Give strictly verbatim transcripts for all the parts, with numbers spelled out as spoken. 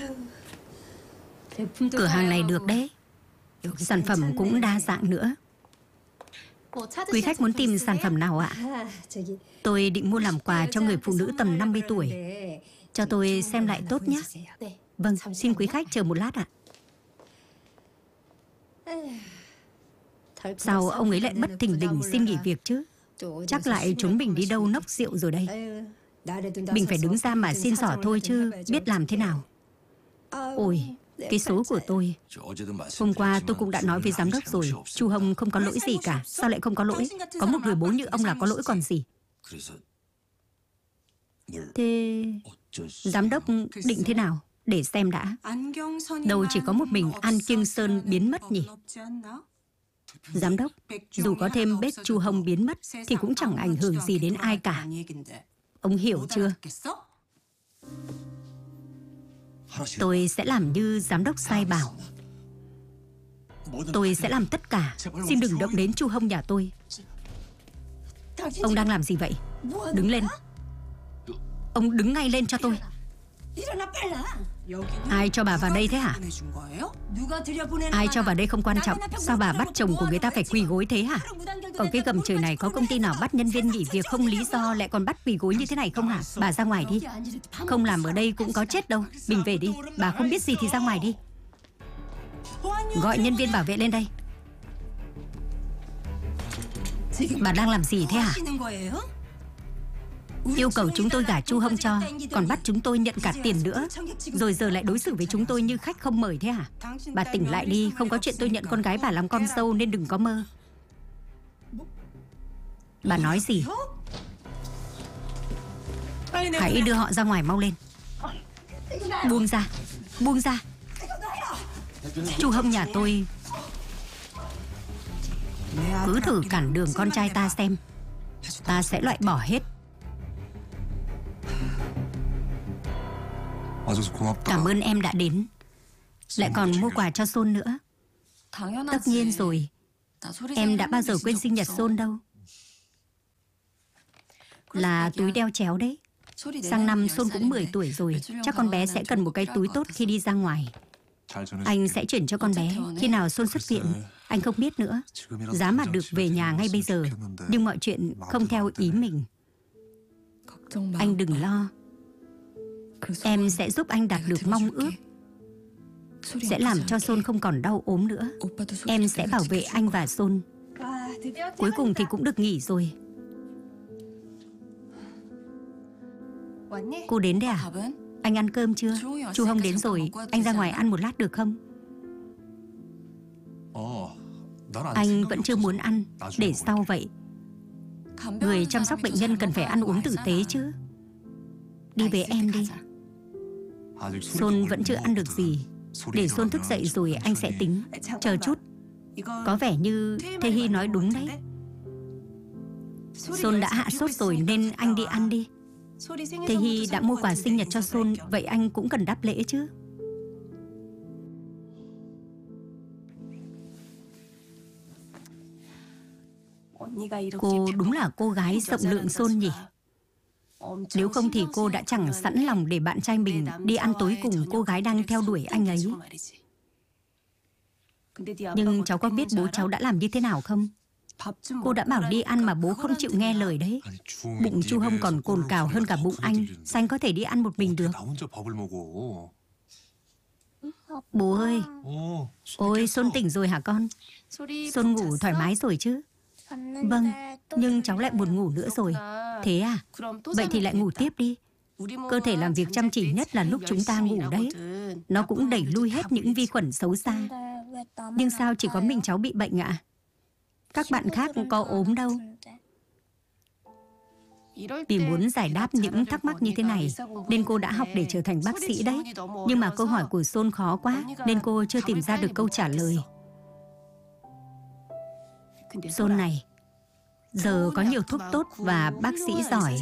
Cửa hàng này được đấy. Sản phẩm cũng đa dạng nữa. Quý khách muốn tìm sản phẩm nào ạ? Tôi định mua làm quà cho người phụ nữ tầm năm mươi tuổi. Cho tôi xem lại tốt nhé. Vâng, xin quý khách chờ một lát ạ. Sao ông ấy lại bất thình lình xin nghỉ việc chứ? Chắc lại trốn mình đi đâu nốc rượu rồi đây. Mình phải đứng ra mà xin xỏ thôi chứ biết làm thế nào. Ôi, cái số của tôi. Hôm qua tôi cũng đã nói với giám đốc rồi, Chu Hồng không có lỗi gì cả. Sao lại không có lỗi? Có một người bố như ông là có lỗi còn gì. Thế giám đốc định thế nào? Để xem đã. Đâu chỉ có một mình An Kiêng Sơn biến mất nhỉ? Giám đốc, dù có thêm Bết Chu Hồng biến mất thì cũng chẳng ảnh hưởng gì đến ai cả. Ông hiểu chưa? Tôi sẽ làm như giám đốc sai bảo. Tôi sẽ làm tất cả. Xin đừng động đến Chu Hồng nhà tôi. Ông đang làm gì vậy? Đứng lên. Ông đứng ngay lên cho tôi. Ai cho bà vào đây thế hả? Ai cho vào đây không quan trọng. Sao bà bắt chồng của người ta phải quỳ gối thế hả? Ở cái gầm trời này có công ty nào bắt nhân viên nghỉ việc không lý do lại còn bắt quỳ gối như thế này không hả? Bà ra ngoài đi. Không làm ở đây cũng có chết đâu. Mình về đi. Bà không biết gì thì ra ngoài đi. Gọi nhân viên bảo vệ lên đây. Bà đang làm gì thế hả? Yêu cầu chúng tôi gả Chu Hồng cho, còn bắt chúng tôi nhận cả tiền nữa. Rồi giờ lại đối xử với chúng tôi như khách không mời thế hả? Bà tỉnh lại đi, không có chuyện tôi nhận con gái bà làm con dâu nên đừng có mơ. Bà nói gì? Hãy đưa họ ra ngoài mau lên. Buông ra, buông ra. Chu Hồng nhà tôi cứ thử cản đường con trai ta xem. Ta sẽ loại bỏ hết. Cảm ơn em đã đến. Lại còn mua quà cho Son nữa. Tất nhiên rồi. Em đã bao giờ quên sinh nhật Son đâu. Là túi đeo chéo đấy. Sang năm Son cũng mười tuổi rồi. Chắc con bé sẽ cần một cái túi tốt khi đi ra ngoài. Anh sẽ chuyển cho con bé. Khi nào Son xuất viện anh không biết nữa. Giá mà được về nhà ngay bây giờ. Nhưng mọi chuyện không theo ý mình. Anh đừng lo. Em sẽ giúp anh đạt được mong ước. Sẽ làm cho Son không còn đau ốm nữa. Em sẽ bảo vệ anh và Son. Cuối cùng thì cũng được nghỉ rồi. Cô đến đấy à? Anh ăn cơm chưa? Chu Hồng đến rồi. Anh ra ngoài ăn một lát được không? Anh vẫn chưa muốn ăn. Để sau vậy. Người chăm sóc bệnh nhân cần phải ăn uống tử tế chứ. Đi với em đi. Son vẫn chưa ăn được gì. Để Son thức dậy rồi anh sẽ tính. Chờ chút. Có vẻ như Thê Hy nói đúng đấy. Son đã hạ sốt rồi nên anh đi ăn đi. Thê Hy đã mua quà sinh nhật cho Son, vậy anh cũng cần đáp lễ chứ. Cô đúng là cô gái rộng lượng Son nhỉ. Nếu không thì cô đã chẳng sẵn lòng để bạn trai mình đi ăn tối cùng cô gái đang theo đuổi anh ấy. Nhưng cháu có biết bố cháu đã làm như thế nào không? Cô đã bảo đi ăn mà bố không chịu nghe lời đấy. Bụng Chu Hồng còn cồn cào hơn cả bụng anh. Sao anh có thể đi ăn một mình được? Bố ơi. Ôi, Son tỉnh rồi hả con? Son ngủ thoải mái rồi chứ? Vâng, nhưng cháu lại buồn ngủ nữa rồi. Thế à? Vậy thì lại ngủ tiếp đi. Cơ thể làm việc chăm chỉ nhất là lúc chúng ta ngủ đấy. Nó cũng đẩy lui hết những vi khuẩn xấu xa. Nhưng sao chỉ có mình cháu bị bệnh ạ? Các bạn khác cũng có ốm đâu. Vì muốn giải đáp những thắc mắc như thế này nên cô đã học để trở thành bác sĩ đấy. Nhưng mà câu hỏi của Son khó quá nên cô chưa tìm ra được câu trả lời. Son này, giờ có nhiều thuốc tốt và bác sĩ giỏi.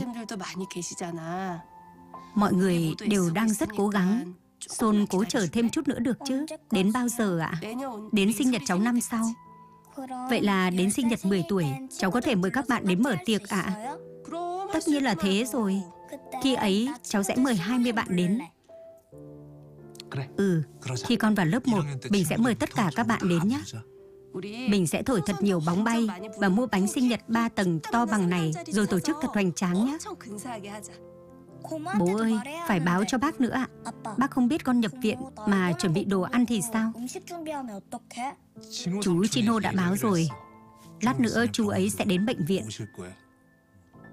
Mọi người đều đang rất cố gắng. Son cố chờ thêm chút nữa được chứ. Đến bao giờ ạ? Đến sinh nhật cháu năm sau. Vậy là đến sinh nhật mười tuổi cháu có thể mời các bạn đến mở tiệc ạ? Tất nhiên là thế rồi. Khi ấy cháu sẽ mời hai mươi bạn đến. Ừ, khi con vào lớp một, mình sẽ mời tất cả các bạn đến nhé. Mình sẽ thổi thật nhiều bóng bay và mua bánh sinh nhật ba tầng to bằng này, rồi tổ chức thật hoành tráng nhé. Bố ơi, phải báo cho bác nữa ạ. Bác không biết con nhập viện mà chuẩn bị đồ ăn thì sao? Chú Chino đã báo rồi. Lát nữa chú ấy sẽ đến bệnh viện.